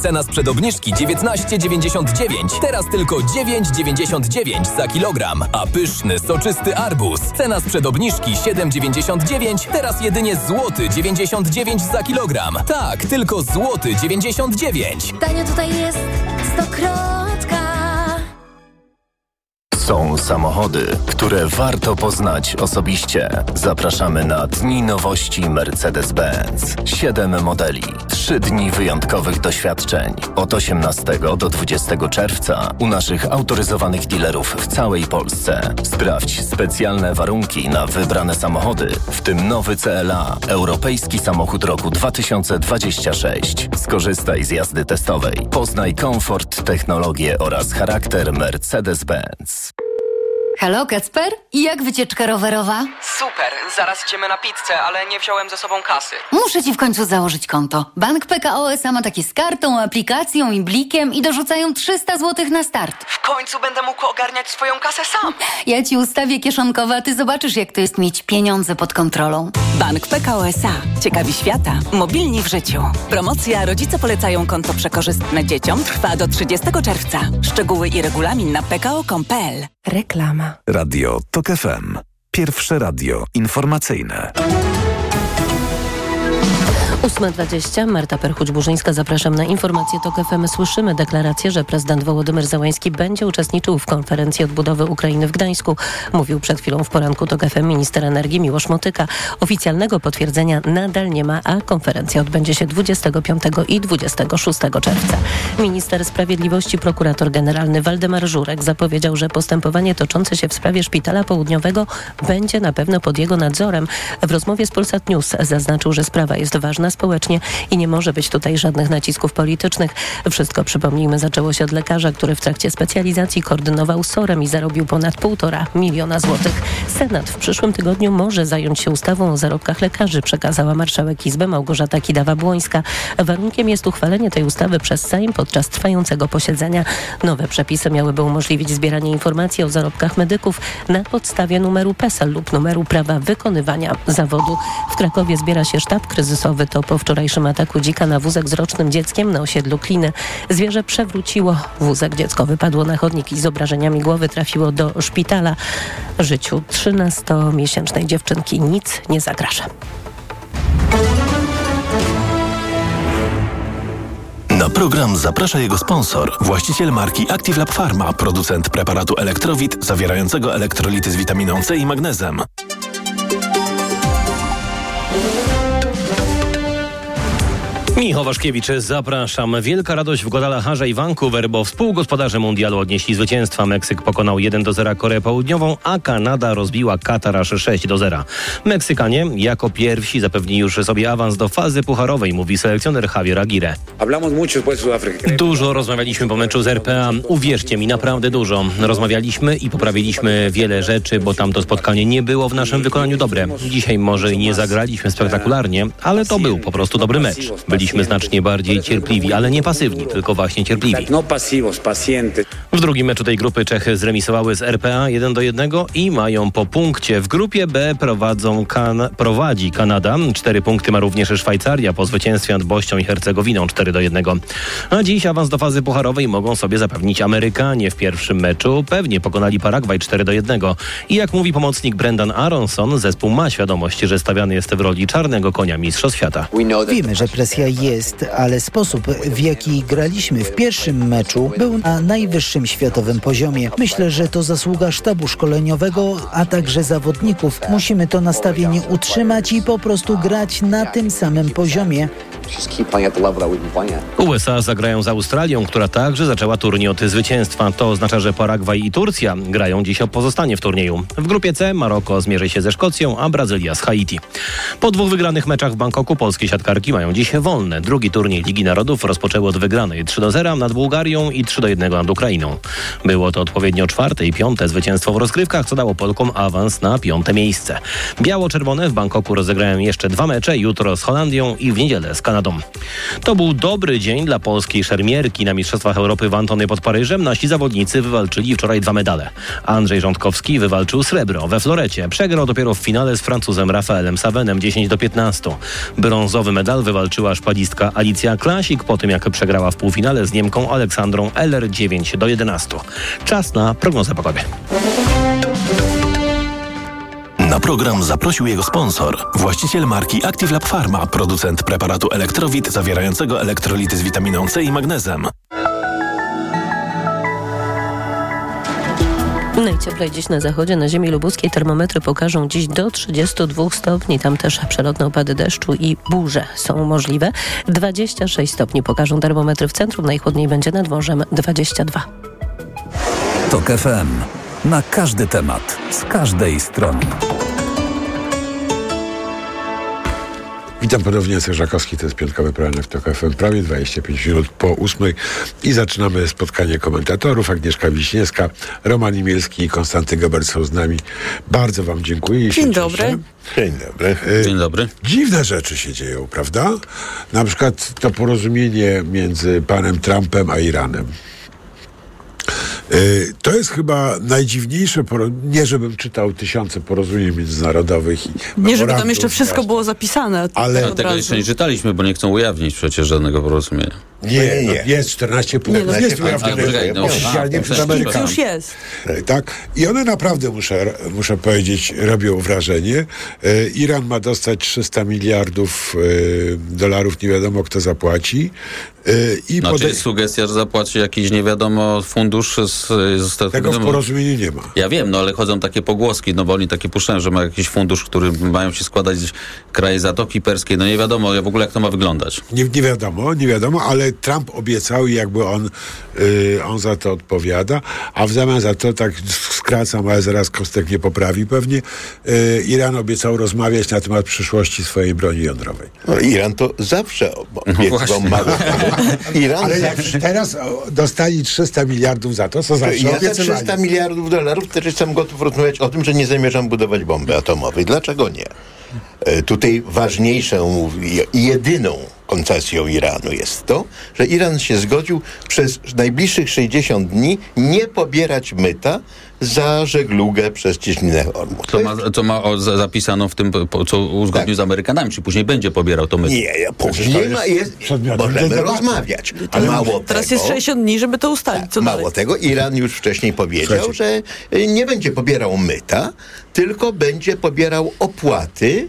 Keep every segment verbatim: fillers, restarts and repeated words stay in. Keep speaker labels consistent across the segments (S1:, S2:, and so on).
S1: Cena sprzed obniżki dziewiętnaście dziewięćdziesiąt dziewięć, teraz tylko dziewięć dziewięćdziesiąt dziewięć za kilogram. A pyszny, soczysty arbuz. Cena sprzed obniżki siedem dziewięćdziesiąt dziewięć, teraz jedynie złoty dziewięćdziesiąt dziewięć za kilogram. Tak, tylko złoty dziewięćdziesiąt dziewięć.
S2: Tanio tutaj jest stokrotka.
S3: Są samochody, które warto poznać osobiście. Zapraszamy na Dni Nowości Mercedes-Benz. Siedem modeli, trzy dni wyjątkowych doświadczeń. Od osiemnastego do dwudziestego czerwca u naszych autoryzowanych dealerów w całej Polsce. Sprawdź specjalne warunki na wybrane samochody, w tym nowy C L A, europejski samochód roku dwa tysiące dwudziesty szósty. Skorzystaj z jazdy testowej. Poznaj komfort, technologię oraz charakter Mercedes-Benz.
S4: Halo, Kacper? I jak wycieczka rowerowa?
S5: Super, zaraz idziemy na pizzę, ale nie wziąłem ze sobą kasy.
S4: Muszę ci w końcu założyć konto. Bank P K O S A ma takie z kartą, aplikacją i blikiem i dorzucają trzysta złotych na start.
S5: W końcu będę mógł ogarniać swoją kasę sam.
S4: Ja ci ustawię kieszonkowe, a ty zobaczysz, jak to jest mieć pieniądze pod kontrolą.
S6: Bank P K O S A. Ciekawi świata. Mobilni w życiu. Promocja Rodzice polecają konto przekorzystne dzieciom trwa do trzydziestego czerwca. Szczegóły i regulamin na p k o kropka com kropka p l.
S7: Reklama. Radio TOK F M. Pierwsze radio informacyjne.
S8: ósma dwadzieścia. Marta Perchuć-Burzyńska. Zapraszam na informacje TOK F M. Słyszymy deklarację, że prezydent Wołodymyr Zełenski będzie uczestniczył w konferencji odbudowy Ukrainy w Gdańsku. Mówił przed chwilą w poranku TOK F M minister energii Miłosz Motyka. Oficjalnego potwierdzenia nadal nie ma, a konferencja odbędzie się dwudziestego piątego i dwudziestego szóstego czerwca. Minister Sprawiedliwości prokurator generalny Waldemar Żurek zapowiedział, że postępowanie toczące się w sprawie Szpitala Południowego będzie na pewno pod jego nadzorem. W rozmowie z Polsat News zaznaczył, że sprawa jest ważna społecznie i nie może być tutaj żadnych nacisków politycznych. Wszystko, przypomnijmy, zaczęło się od lekarza, który w trakcie specjalizacji koordynował SOR-em i zarobił ponad półtora miliona złotych. Senat w przyszłym tygodniu może zająć się ustawą o zarobkach lekarzy, przekazała marszałek Izby Małgorzata Kidawa-Błońska. Warunkiem jest uchwalenie tej ustawy przez Sejm podczas trwającego posiedzenia. Nowe przepisy miałyby umożliwić zbieranie informacji o zarobkach medyków na podstawie numeru PESEL lub numeru prawa wykonywania zawodu. W Krakowie zbiera się sztab kryzysowy. To po wczorajszym ataku dzika na wózek z rocznym dzieckiem na osiedlu Kliny. Zwierzę przewróciło. Wózek dziecko wypadło na chodnik i z obrażeniami głowy trafiło do szpitala. Życiu trzynastomiesięcznej dziewczynki nic nie zagraża.
S9: Na program zaprasza jego sponsor, właściciel marki Active Lab Pharma, producent preparatu Elektrowit zawierającego elektrolity z witaminą C i magnezem.
S10: Michał Waszkiewicz, zapraszam. Wielka radość w Guadalajarze i Vancouver, bo współgospodarze mundialu odnieśli zwycięstwa. Meksyk pokonał jeden do zera Koreę Południową, a Kanada rozbiła Katar aż sześć do zera. Meksykanie jako pierwsi zapewnili już sobie awans do fazy pucharowej, mówi selekcjoner Javier Aguirre. Dużo rozmawialiśmy po meczu z R P A. Uwierzcie mi, naprawdę dużo. Rozmawialiśmy i poprawiliśmy wiele rzeczy, bo tamto spotkanie nie było w naszym wykonaniu dobre. Dzisiaj może nie zagraliśmy spektakularnie, ale to był po prostu dobry mecz. Byliśmy znacznie bardziej cierpliwi, ale nie pasywni, tylko właśnie cierpliwi. W drugim meczu tej grupy Czechy zremisowały z R P A jeden do jednego i mają po punkcie. W grupie B prowadzą kan- prowadzi Kanada. Cztery punkty ma również Szwajcaria po zwycięstwie nad Bośnią i Hercegowiną cztery do jednego. A dziś awans do fazy pucharowej mogą sobie zapewnić Amerykanie. W pierwszym meczu pewnie pokonali Paragwaj cztery do jednego. I jak mówi pomocnik Brendan Aronson, zespół ma świadomość, że stawiany jest w roli czarnego konia mistrzostw świata.
S11: Wiemy, że presja jest, ale sposób, w jaki graliśmy w pierwszym meczu, był na najwyższym światowym poziomie. Myślę, że to zasługa sztabu szkoleniowego, a także zawodników. Musimy to nastawienie utrzymać i po prostu grać na tym samym poziomie.
S10: U S A zagrają z Australią, która także zaczęła turniej od zwycięstwa. To oznacza, że Paragwaj i Turcja grają dziś o pozostanie w turnieju. W grupie C Maroko zmierzy się ze Szkocją, a Brazylia z Haiti. Po dwóch wygranych meczach w Bangkoku polskie siatkarki mają dziś wolne. Drugi turniej Ligi Narodów rozpoczęły od wygranej trzy do zera nad Bułgarią i trzy do jednego nad Ukrainą. Było to odpowiednio czwarte i piąte zwycięstwo w rozgrywkach, co dało Polkom awans na piąte miejsce. Biało-czerwone w Bangkoku rozegrają jeszcze dwa mecze, jutro z Holandią i w niedzielę z Kanadą. Kanadą. To był dobry dzień dla polskiej szermierki. Na Mistrzostwach Europy w Antony pod Paryżem nasi zawodnicy wywalczyli wczoraj dwa medale. Andrzej Rządkowski wywalczył srebro we florecie. Przegrał dopiero w finale z Francuzem Rafaelem Savenem dziesięć do piętnastu. Brązowy medal wywalczyła szpadistka Alicja Klasik po tym, jak przegrała w półfinale z Niemką Aleksandrą Eller dziewięć do jedenastu. Czas na prognozę pogody.
S9: Na program zaprosił jego sponsor, właściciel marki Active Lab Pharma, producent preparatu Elektrowit zawierającego elektrolity z witaminą C i magnezem.
S8: Najcieplej dziś na zachodzie, na ziemi lubuskiej termometry pokażą dziś do trzydziestu dwóch stopni. Tam też przelotne opady deszczu i burze są możliwe. dwadzieścia sześć stopni pokażą termometry w centrum, najchłodniej będzie nad morzem dwadzieścia dwa.
S7: TOK F M. Na każdy temat, z każdej strony.
S12: Witam ponownie, Jacek Żakowski, to jest piątkowy poranek w TOK F M, prawie dwadzieścia pięć minut po ósmej i zaczynamy spotkanie komentatorów. Agnieszka Wiśniewska, Roman Imielski i Konstanty Gebert są z nami. Bardzo wam dziękuję.
S13: Dzień dobry.
S12: Dzień dobry.
S14: Dzień dobry.
S12: Dziwne rzeczy się dzieją, prawda? Na przykład to porozumienie między panem Trumpem a Iranem. To jest chyba najdziwniejsze, nie żebym czytał tysiące porozumień międzynarodowych. I
S13: nie, żeby tam jeszcze wszystko było zapisane.
S14: Ale tego razu. Jeszcze nie czytaliśmy, bo nie chcą ujawnić przecież żadnego porozumienia.
S12: Nie, nie, nie. Jest czternaście punktów.
S13: No,
S12: jest ujawnione
S14: no,
S12: oficjalnie przez Amerykanów.
S13: Już jest.
S12: Tak? I one naprawdę, muszę, muszę powiedzieć, robią wrażenie. E, Iran ma dostać trzysta miliardów e, dolarów, nie wiadomo kto zapłaci. E, i
S14: znaczy
S12: pode...
S14: jest sugestia, że zapłaci jakiś nie wiadomo fundusz z, z
S12: Tego
S14: wiadomo...
S12: w porozumieniu nie ma.
S14: Ja wiem, no ale chodzą takie pogłoski, no bo oni takie puszczają, że ma jakiś fundusz, który mają się składać z kraje Zatoki Perskiej. No nie wiadomo w ogóle jak to ma wyglądać.
S12: Nie, nie wiadomo, nie wiadomo, ale Trump obiecał i jakby on, yy, on za to odpowiada, a w zamian za to, tak skracam, ale zaraz Kostek nie poprawi pewnie, yy, Iran obiecał rozmawiać na temat przyszłości swojej broni jądrowej.
S15: No, Iran to zawsze obiecał mało.
S12: Iran ale zawsze... jak teraz dostali trzysta miliardów za to, co zawsze
S15: ja
S12: obiecywali.
S15: za trzysta miliardów dolarów też jestem gotów rozmawiać o tym, że nie zamierzam budować bomby atomowej. Dlaczego nie? E, tutaj ważniejszą i jedyną koncesją Iranu jest to, że Iran się zgodził przez najbliższych sześćdziesiąt dni nie pobierać myta za żeglugę przez cieśninę Ormus.
S14: Co ma, co ma o, za, zapisano w tym, po, co uzgodnił tak. z Amerykanami, czy później będzie pobierał to myt?
S15: Nie, później ma, jest, możemy rozmawiać. A mało
S13: Teraz
S15: tego,
S13: jest sześćdziesiąt dni, żeby to ustalić. Co
S15: mało
S13: dalej?
S15: tego, Iran już wcześniej powiedział, Słuchajcie. że nie będzie pobierał myta, tylko będzie pobierał opłaty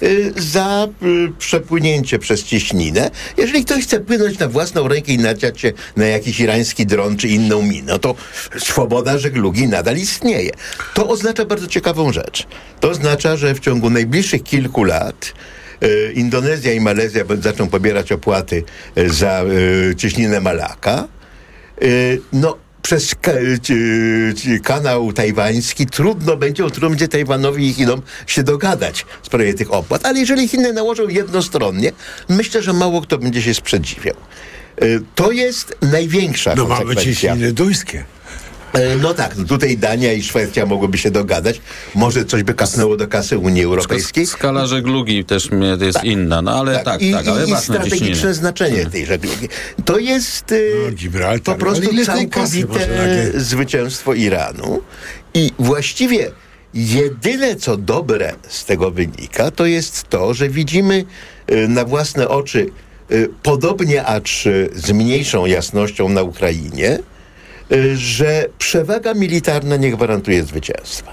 S15: za y, przepłynięcie przez cieśninę. Jeżeli ktoś chce płynąć na własną rękę i nadziać się na jakiś irański dron czy inną minę, to swoboda żeglugi nadal istnieje. To oznacza bardzo ciekawą rzecz. To oznacza, że w ciągu najbliższych kilku lat y, Indonezja i Malezja zaczną pobierać opłaty y, za y, cieśninę Malaka. Y, no przez ka- c- kanał tajwański trudno będzie, trudno będzie Tajwanowi i Chinom się dogadać w sprawie tych opłat, ale jeżeli Chiny nałożą jednostronnie, myślę, że mało kto będzie się sprzeciwiał. To jest największa
S12: no
S15: konsekwencja.
S12: No mamy cieśniny duńskie.
S15: No tak, no tutaj Dania i Szwecja mogłyby się dogadać. Może coś by kasnęło do kasy Unii Europejskiej.
S14: Skala żeglugi też jest tak, inna, no ale tak, tak,
S15: I,
S14: tak ale
S15: i, i strategiczne cieśniny. Znaczenie tej żeglugi. To jest no, Gibraltar, po prostu całkowite zwycięstwo Iranu i właściwie jedyne co dobre z tego wynika, to jest to, że widzimy na własne oczy, podobnie acz z mniejszą jasnością na Ukrainie, że przewaga militarna nie gwarantuje zwycięstwa.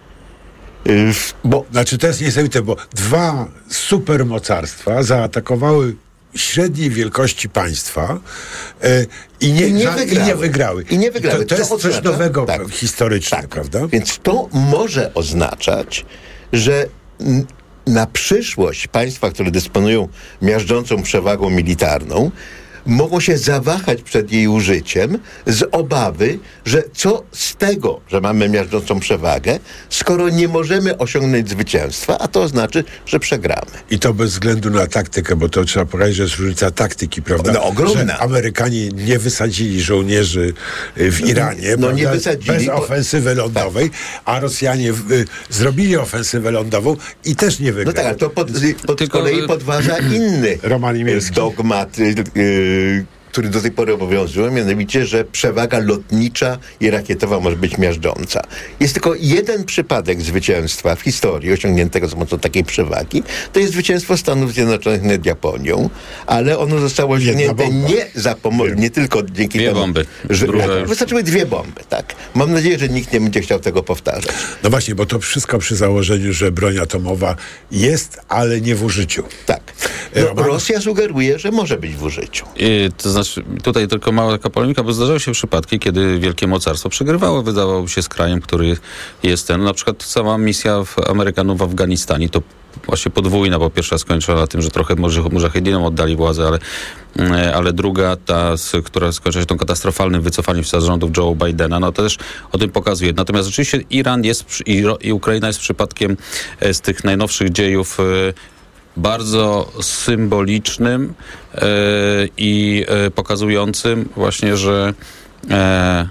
S12: Bo, znaczy to jest niesamowite, bo dwa supermocarstwa zaatakowały średniej wielkości państwa e, i, nie,
S15: I, nie
S12: ża-
S15: wygrały.
S12: i nie wygrały.
S15: I nie wygrały.
S12: To, to jest
S15: to
S12: coś
S15: oznacza,
S12: nowego
S15: tak,
S12: historycznie,
S15: tak.
S12: prawda?
S15: Więc to może oznaczać, że n- na przyszłość państwa, które dysponują miażdżącą przewagą militarną, mogą się zawahać przed jej użyciem z obawy, że co z tego, że mamy miażdżącą przewagę, skoro nie możemy osiągnąć zwycięstwa, a to znaczy, że przegramy.
S12: I to bez względu na taktykę, bo to trzeba powiedzieć, że jest różnica taktyki, prawda?
S15: No, ogromna.
S12: Że Amerykanie nie wysadzili żołnierzy w Iranie,
S15: no,
S12: no,
S15: nie wysadzili,
S12: bez
S15: bo...
S12: ofensywy lądowej, tak. A Rosjanie y, zrobili ofensywę lądową i też nie wygrali.
S15: No tak, ale to pod, pod
S14: Tylko...
S15: kolei podważa inny dogmat, y, y, który do tej pory obowiązuje, mianowicie, że przewaga lotnicza i rakietowa może być miażdżąca. Jest tylko jeden przypadek zwycięstwa w historii osiągniętego za pomocą takiej przewagi. To jest zwycięstwo Stanów Zjednoczonych nad Japonią, ale ono zostało osiągnięte nie za pomo- nie tylko dzięki
S14: dwie
S15: temu,
S14: bomby.
S15: że
S14: Druga
S15: wystarczyły dwie bomby, tak. Mam nadzieję, że nikt nie będzie chciał tego powtarzać.
S12: No właśnie, bo to wszystko przy założeniu, że broń atomowa jest, ale nie w użyciu.
S15: Tak. No, Rosja sugeruje, że może być w użyciu.
S14: I, to znaczy, tutaj tylko mała taka polemika, bo zdarzały się przypadki, kiedy wielkie mocarstwo przegrywało, wydawało się z krajem, który jest ten. Na przykład cała misja w Amerykanów w Afganistanie to właśnie podwójna, bo pierwsza skończyła na tym, że trochę może Mujahedinom oddali władzę, ale, ale druga, ta, która skończyła się tą katastrofalnym wycofaniem się z rządów Joe Bidena, no to też o tym pokazuje. Natomiast rzeczywiście Iran jest i, i Ukraina jest przypadkiem z tych najnowszych dziejów bardzo symbolicznym e, i e, pokazującym właśnie, że e, e,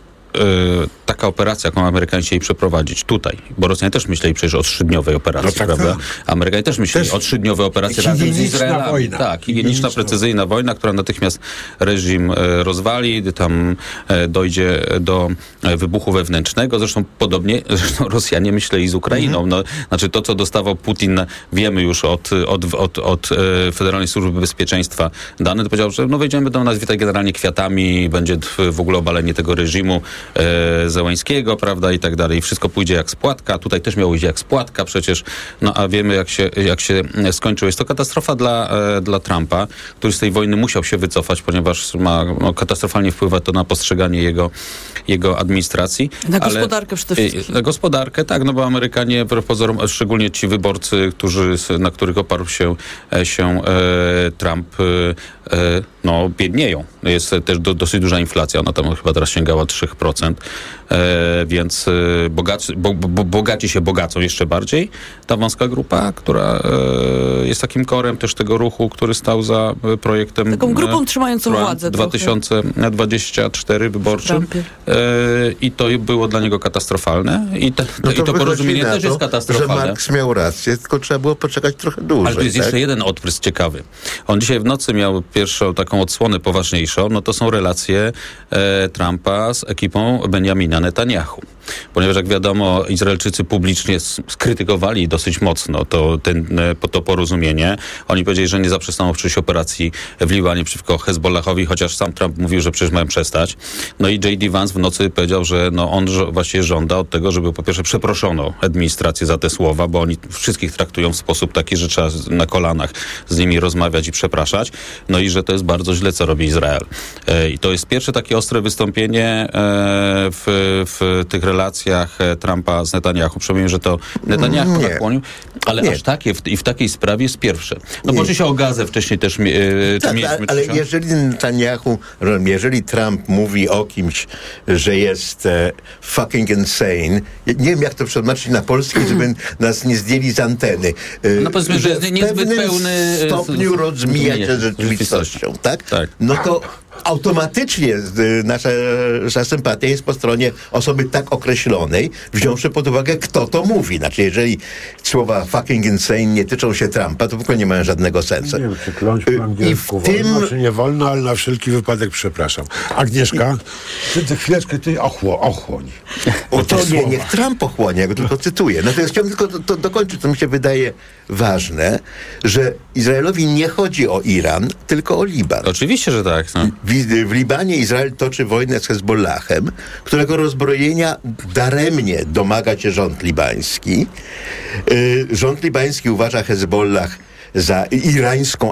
S14: taka operacja, jaką Amerykanie chcieli przeprowadzić tutaj, bo Rosjanie też myśleli przecież o trzydniowej operacji, no tak, prawda? Tak. Amerykanie też myśleli też o trzydniowej operacji razem z Izraelem. Wojna. Tak, higieniczna, precyzyjna wojna, która natychmiast reżim e, rozwali, tam e, dojdzie do e, wybuchu wewnętrznego. Zresztą podobnie, zresztą Rosjanie myśleli z Ukrainą. Mhm. No, znaczy to, co dostawał Putin, wiemy już od, od, od, od e, Federalnej Służby Bezpieczeństwa dane, to powiedział, że no wejdziemy do nas witać generalnie kwiatami, będzie w ogóle obalenie tego reżimu e, Zełańskiego, prawda, i tak dalej. I wszystko pójdzie jak spłatka. Tutaj też miało iść jak spłatka przecież. No a wiemy, jak się, jak się skończyło. Jest to katastrofa dla, e, dla Trumpa, który z tej wojny musiał się wycofać, ponieważ ma no, katastrofalnie wpływa to na postrzeganie jego, jego administracji.
S13: Na
S14: ale,
S13: gospodarkę przede wszystkim.
S14: Na gospodarkę, tak, no bo Amerykanie, pozorom, szczególnie ci wyborcy, którzy, na których oparł się, się e, Trump, e, no biednieją. Jest też do, dosyć duża inflacja. Ona tam chyba teraz sięgała trzy procent. E, więc e, bogaci, bo, bo, bogaci się bogacą jeszcze bardziej. Ta wąska grupa, która e, jest takim korem też tego ruchu, który stał za e, projektem...
S13: Taką grupą e, trzymającą władzę.
S14: dwa tysiące dwudziesty czwarty wyborczym. E, I to było dla niego katastrofalne. I, te,
S15: no to,
S14: i to porozumienie też
S15: to,
S14: jest katastrofalne.
S15: Że Marks miał rację, tylko trzeba było poczekać trochę dłużej.
S14: Ale to jest
S15: tak?
S14: jeszcze jeden odprysk ciekawy. On dzisiaj w nocy miał pierwszą taką odsłonę poważniejszą. No to są relacje e, Trumpa z ekipą Benjamina Netanyahu. Ponieważ jak wiadomo, Izraelczycy publicznie skrytykowali dosyć mocno to, ten, to porozumienie. Oni powiedzieli, że nie zaprzestaną przecież operacji w Libanie przeciwko Hezbollahowi, chociaż sam Trump mówił, że przecież mają przestać. No i J D Vance w nocy powiedział, że no on właśnie żąda od tego, żeby po pierwsze przeproszono administrację za te słowa, bo oni wszystkich traktują w sposób taki, że trzeba na kolanach z nimi rozmawiać i przepraszać. No i że to jest bardzo źle, co robi Izrael. E, I to jest pierwsze takie ostre wystąpienie e, w, w tych relacjach Trumpa z Netanyahu. Przypomnę, że to Netanyahu
S15: nie.
S14: nakłonił, ale
S15: nie.
S14: aż takie w, i w takiej sprawie jest pierwsze. No bo się o Gazę wcześniej też e,
S15: tak,
S14: mieliśmy.
S15: Ale jeżeli Netanyahu, jeżeli Trump mówi o kimś, że jest e, fucking insane, nie wiem jak to przetłumaczyć na polski, żeby nas nie zdjęli z anteny. E,
S14: no powiedzmy, że jest niezbyt pełny
S15: w stopniu rozmija się z rzeczywistością, tak?
S14: tak?
S15: No to automatycznie nasza, nasza sympatia jest po stronie osoby tak określonej, wziąwszy pod uwagę, kto to mówi. Znaczy, jeżeli słowa fucking insane nie tyczą się Trumpa, to w ogóle nie mają żadnego sensu.
S12: Nie wiem, czy kląć po angielsku
S15: w tym...
S12: wolno, czy nie wolno, ale na wszelki wypadek przepraszam. Agnieszka, ty, ty chwileczkę, ty ochło, ochłoń.
S15: O to nie, niech Trump ochłonie, ja go tylko cytuję. Natomiast chciałbym tylko to, to dokończyć, co mi się wydaje ważne, że Izraelowi nie chodzi o Iran, tylko o Liban.
S14: Oczywiście, że tak. No.
S15: W, w Libanie Izrael toczy wojnę z Hezbollahem, którego rozbrojenia daremnie domaga się rząd libański. Yy, rząd libański uważa Hezbollah za irańską